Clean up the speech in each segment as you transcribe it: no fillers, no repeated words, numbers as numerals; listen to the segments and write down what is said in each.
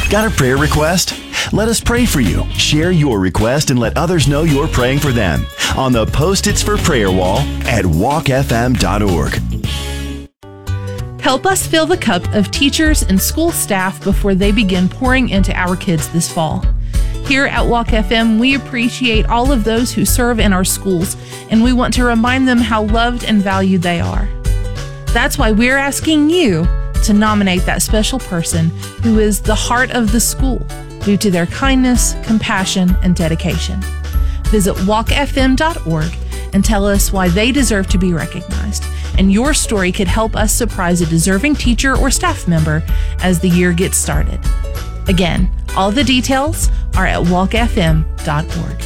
Got a prayer request? Let us pray for you. Share your request and let others know you're praying for them on the Post-its for Prayer wall at walkfm.org. Help us fill the cup of teachers and school staff before they begin pouring into our kids this fall. Here at Walk FM, we appreciate all of those who serve in our schools, and we want to remind them how loved and valued they are. That's why we're asking you to nominate that special person who is the heart of the school due to their kindness, compassion, and dedication. Visit walkfm.org and tell us why they deserve to be recognized. And your story could help us surprise a deserving teacher or staff member as the year gets started. Again, all the details are at walkfm.org.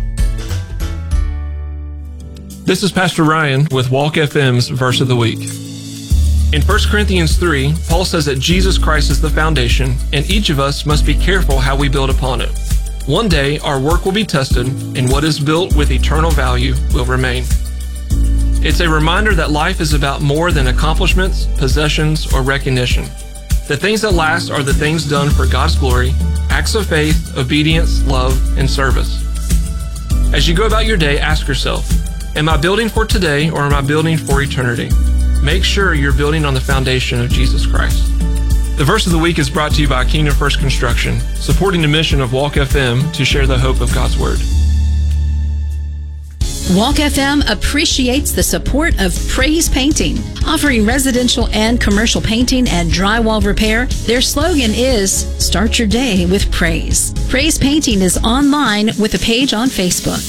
This is Pastor Ryan with Walk FM's Verse of the Week. In 1 Corinthians 3, Paul says that Jesus Christ is the foundation, and each of us must be careful how we build upon it. One day, our work will be tested, and what is built with eternal value will remain. It's a reminder that life is about more than accomplishments, possessions, or recognition. The things that last are the things done for God's glory, acts of faith, obedience, love, and service. As you go about your day, ask yourself, am I building for today or am I building for eternity? Make sure you're building on the foundation of Jesus Christ. The Verse of the Week is brought to you by Kingdom First Construction, supporting the mission of Walk FM to share the hope of God's Word. Walk FM appreciates the support of Praise Painting, offering residential and commercial painting and drywall repair. Their slogan is, start your day with praise. Praise Painting is online with a page on Facebook.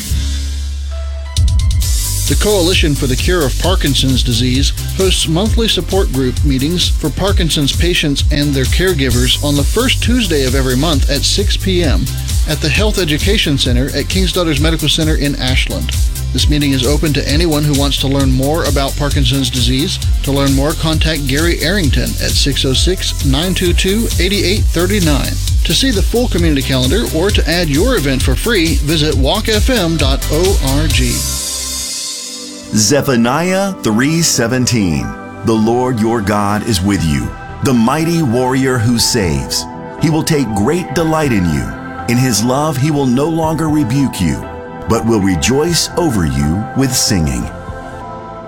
The Coalition for the Cure of Parkinson's Disease hosts monthly support group meetings for Parkinson's patients and their caregivers on the first Tuesday of every month at 6 p.m. at the Health Education Center at King's Daughters Medical Center in Ashland. This meeting is open to anyone who wants to learn more about Parkinson's disease. To learn more, contact Gary Arrington at 606-922-8839. To see the full community calendar or to add your event for free, visit walkfm.org. Zephaniah 3:17. The Lord your God is with you, the mighty warrior who saves. He will take great delight in you. In his love he will no longer rebuke you, but will rejoice over you with singing.